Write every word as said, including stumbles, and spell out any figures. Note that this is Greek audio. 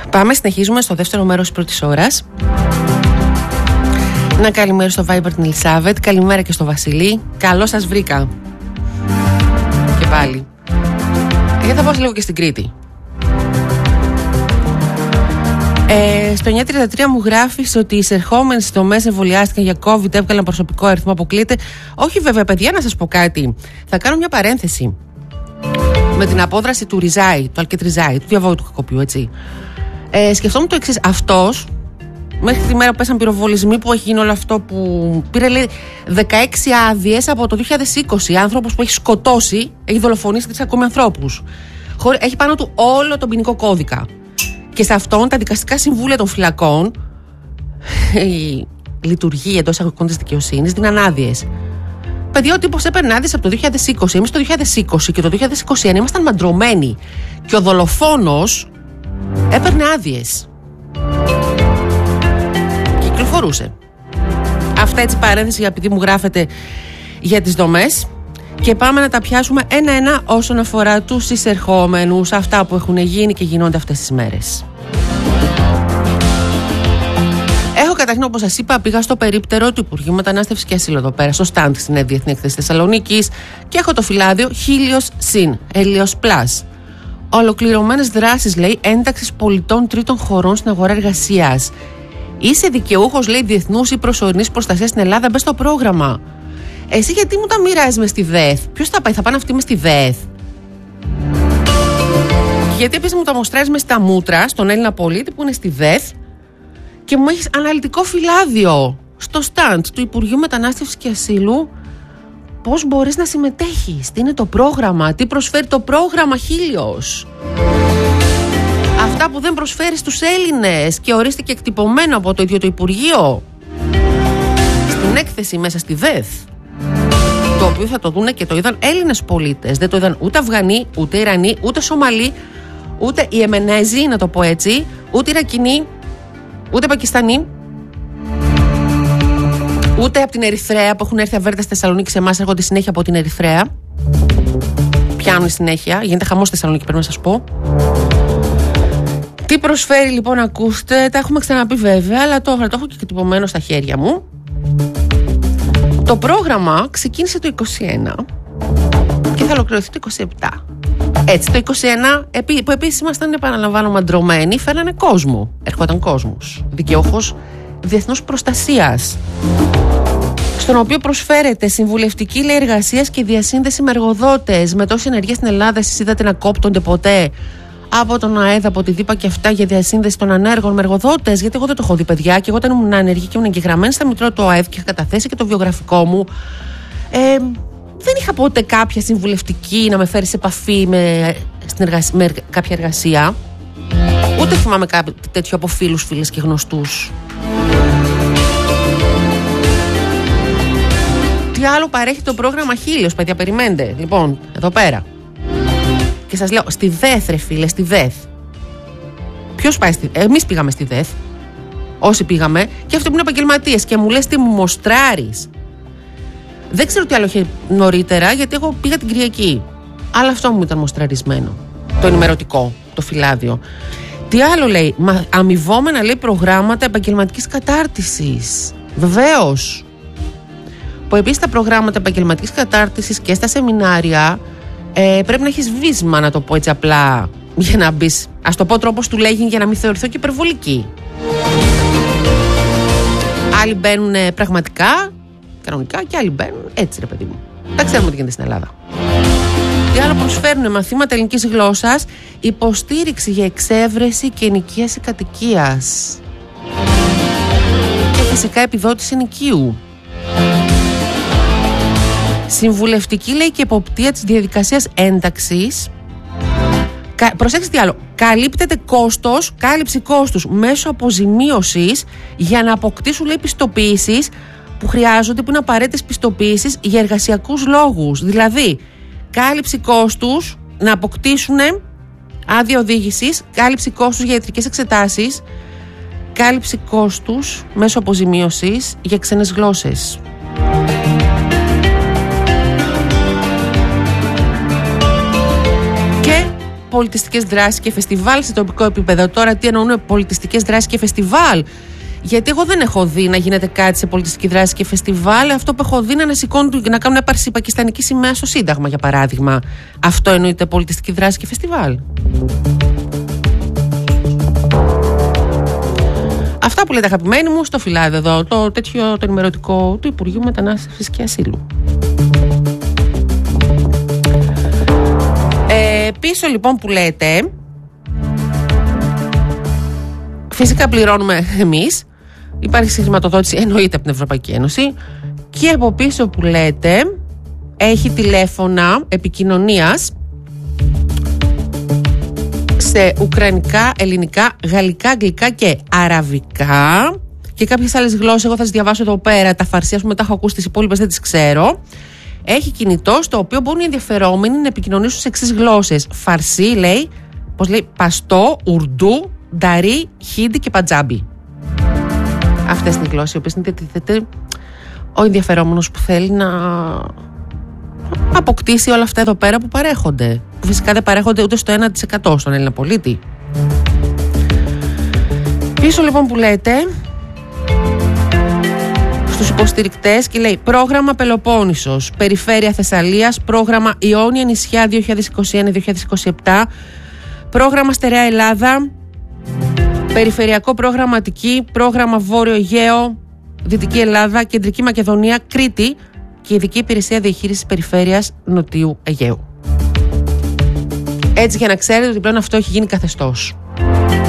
Πάμε, συνεχίζουμε στο δεύτερο μέρος της πρώτης ώρας. Να καλημέρα στο Viber την Ελισάβετ. Καλημέρα και στο Βασίλη. Καλώς σας βρήκα. Και πάλι. Και θα πάω λίγο και στην Κρήτη. Ε, στο εννιά τριάντα τρία μου γράφεις ότι οι εισερχόμενες τομές εμβολιάστηκαν για COVID, έβγαλαν προσωπικό αριθμό, αποκλείεται. Όχι βέβαια, παιδιά, να σας πω κάτι. Θα κάνω μια παρένθεση. Με την απόδραση του Ριζάη, του Αλκετριζάη, του διαβόλου του κακοποιού, έτσι. Ε, σκεφτόμουν το εξής. Αυτός, μέχρι τη μέρα που πέσαν πυροβολισμοί, που έχει γίνει όλο αυτό, που πήρε λέει, δεκαέξι άδειες από το δύο χιλιάδες είκοσι. Άνθρωπος που έχει σκοτώσει, έχει δολοφονήσει τρεις ακόμη ανθρώπους. Έχει πάνω του όλο τον ποινικό κώδικα. Και σε αυτόν τα δικαστικά συμβούλια των φυλακών, η λειτουργία εντός εισαγωγικών της δικαιοσύνης, δίναν άδειες. Παιδιά, ο τύπος έπαιρνε άδειες από το δύο χιλιάδες είκοσι. Εμείς το δύο χιλιάδες είκοσι και το δύο χιλιάδες είκοσι ένα ήμασταν μαντρωμένοι. Και ο δολοφόνος έπαιρνε άδειες. Και κυκλοφορούσε. Αυτά έτσι παρένθεση, επειδή μου γράφετε για τις δομές. Και πάμε να τα πιάσουμε ένα-ένα όσον αφορά τους εισερχόμενους, αυτά που έχουν γίνει και γινόνται αυτές τις μέρες. Έχω καταρχήν, όπως σας είπα, πήγα στο περίπτερο του Υπουργείου Μετανάστευσης και Ασύλου εδώ πέρα, στο στάντ στην Διεθνή Έκθεση Θεσσαλονίκης, και έχω το φυλάδιο Χίλιος Συν, Έλιος Πλάς. Ολοκληρωμένες δράσεις, λέει, ένταξης πολιτών τρίτων χωρών στην αγορά εργασίας. Είσαι δικαιούχος, λέει, διεθνούς ή προσωρινής προστασίας στην Ελλάδα, μπες στο πρόγραμμα. Εσύ γιατί μου τα μοιράζεις μες στη ΔΕΘ? Ποιος θα πάει, θα πάνε αυτοί μες στη ΔΕΘ? Και γιατί επίσης μου τα μοστράρεις μες στα μούτρα στον Έλληνα πολίτη που είναι στη ΔΕΘ και μου έχεις αναλυτικό φυλάδιο στο στάντ του Υπουργείου Μετανάστευσης και Ασύλου πώς μπορείς να συμμετέχεις, τι είναι το πρόγραμμα, τι προσφέρει το πρόγραμμα Χίλιος. Αυτά που δεν προσφέρει στους Έλληνες και ορίστηκε εκτυπωμένο από το ίδιο το Υπουργείο στην έκθεση μέσα στη ΔΕΘ, το οποίο θα το δούνε και το είδαν Έλληνες πολίτες. Δεν το είδαν ούτε Αφγανοί, ούτε Ιρανοί, ούτε Σομαλοί, ούτε Ιεμενέζοι, να το πω έτσι, ούτε Ιρακινοί, ούτε Πακιστανοί, ούτε από την Ερυθρέα που έχουν έρθει αβέρτα στη Θεσσαλονίκη σε εμάς, έρχονται συνέχεια από την Ερυθρέα. Πιάνουν συνέχεια, γίνεται χαμός στη Θεσσαλονίκη, πρέπει να σας πω. Τι προσφέρει λοιπόν, ακούστε, τα έχουμε ξαναπεί βέβαια, αλλά τώρα το έχω και τυπωμένο στα χέρια μου. Το πρόγραμμα ξεκίνησε το είκοσι ένα και θα ολοκληρωθεί το είκοσι επτά. Έτσι, το είκοσι ένα, που επίσης ήμασταν, επαναλαμβάνω, μαντρωμένοι, φέρνανε κόσμο. Έρχονταν κόσμος, δικαιούχος διεθνούς προστασίας, στον οποίο προσφέρεται συμβουλευτική, λέει, εργασίας και διασύνδεση με εργοδότες. Με τόση ενεργεία στην Ελλάδα, εσείς είδατε να κόπτονται ποτέ από τον ΑΕΔ, από τη ΔΥΠΑ και αυτά, για διασύνδεση των ανέργων με εργοδότες? Γιατί εγώ δεν το έχω δει, παιδιά, και εγώ όταν ήμουν ανεργή και ήμουν εγγεγραμμένη στα μητρώα του ΑΕΔ και είχα καταθέσει και το βιογραφικό μου, ε, δεν είχα ποτέ κάποια συμβουλευτική να με φέρει σε επαφή με, στην εργασία, με κάποια εργασία. Ούτε θυμάμαι κάτι τέτοιο από φίλους, φίλες και γνωστούς. Τι άλλο παρέχει το πρόγραμμα Χίλιος, παιδιά, περιμένετε. Λοιπόν, εδώ πέρα. Και σας λέω, στη ΔΕΘ, ρε φίλε, στη ΔΕΘ. Ποιος πάει στη ΔΕΘ? Εμείς πήγαμε στη ΔΕΘ. Όσοι πήγαμε, και αυτοί που είναι επαγγελματίες. Και μου λες τι μου μοστράρεις. Δεν ξέρω τι άλλο είχε νωρίτερα, γιατί εγώ πήγα την Κυριακή. Αλλά αυτό μου ήταν μοστραρισμένο. Το ενημερωτικό, το φυλάδιο. Τι άλλο λέει? Μα, αμοιβόμενα, λέει, προγράμματα επαγγελματικής κατάρτισης. Βεβαίως. Που επίσης τα προγράμματα επαγγελματικής κατάρτισης και στα σεμινάρια ε, πρέπει να έχεις βίσμα, να το πω έτσι απλά, για να μπεις. Ας το πω τρόπος του λέγει, για να μην θεωρηθώ και υπερβολική. Άλλοι μπαίνουν ε, πραγματικά, κανονικά, και άλλοι μπαίνουν έτσι, ρε παιδί μου. Τα ξέρουμε τι γίνεται στην Ελλάδα. Τι άλλο προσφέρουν? Μαθήματα ελληνικής γλώσσας, υποστήριξη για εξέβρεση και ενοικίαση κατοικίας και φυσικά επιδότηση ενοικίου. Συμβουλευτική, λέει, και εποπτεία της διαδικασίας ένταξης. Κα, προσέξτε τι άλλο. Καλύπτεται κόστος, κάλυψη κόστους μέσω αποζημίωσης για να αποκτήσουν, λέει, πιστοποιήσεις που χρειάζονται, που είναι απαραίτητες πιστοποιήσεις για εργασιακούς λόγους. Δηλαδή, κάλυψη κόστους να αποκτήσουν άδεια οδήγησης, κάλυψη κόστους για ιατρικές εξετάσεις, κάλυψη κόστους μέσω αποζημίωσης για ξένες γλώσσες. πολιτιστικές δράσεις και φεστιβάλ σε τοπικό επίπεδο. Τώρα τι εννοούν πολιτιστικές δράσεις και φεστιβάλ? Γιατί εγώ δεν έχω δει να γίνεται κάτι σε πολιτιστική δράση και φεστιβάλ. Αυτό που έχω δει είναι να σηκώνουν, να κάνουν έπαρση πακιστανική σημαία στο Σύνταγμα, για παράδειγμα. Αυτό εννοείται πολιτιστική δράση και φεστιβάλ? Αυτά που λέτε, αγαπημένοι μου, στο φυλάδι εδώ, το τέτοιο το ενημερωτικό του Υπουργείου Μετανάστευσης και Ασύλου. Ε, πίσω λοιπόν που λέτε, φυσικά πληρώνουμε εμείς, υπάρχει συγχρηματοδότηση εννοείται από την Ευρωπαϊκή Ένωση, και από πίσω που λέτε έχει τηλέφωνα επικοινωνίας σε ουκρανικά, ελληνικά, γαλλικά, αγγλικά και αραβικά και κάποιες άλλες γλώσσες. Εγώ θα σας διαβάσω εδώ πέρα τα φαρσία, που μετά έχω ακούσει, τις υπόλοιπες δεν τις ξέρω. Έχει κινητό στο οποίο μπορούν οι ενδιαφερόμενοι να επικοινωνήσουν σε εξής γλώσσες. Φαρσί, λέει, πώς λέει, παστό, ουρντού, νταρί, χίντι και παντζάμπι. Αυτές είναι οι γλώσσες οι οποίες είναι διατίθεται ο ενδιαφερόμενος που θέλει να αποκτήσει όλα αυτά εδώ πέρα που παρέχονται. Που φυσικά δεν παρέχονται ούτε στο ένα τοις εκατό στον Έλληνα πολίτη. Πίσω λοιπόν που λέτε στους υποστηρικτές και λέει πρόγραμμα Πελοπόννησος, Περιφέρεια Θεσσαλίας, πρόγραμμα Ιόνια νησιά δύο χιλιάδες είκοσι ένα με δύο χιλιάδες είκοσι επτά, πρόγραμμα Στερεά Ελλάδα, Περιφερειακό πρόγραμμα Αττική, πρόγραμμα Βόρειο Αιγαίο, Δυτική Ελλάδα, Κεντρική Μακεδονία, Κρήτη και Ειδική Υπηρεσία Διαχείρισης Περιφέρειας Νοτιού Αιγαίου. Έτσι, για να ξέρετε ότι πλέον αυτό έχει γίνει καθεστώς.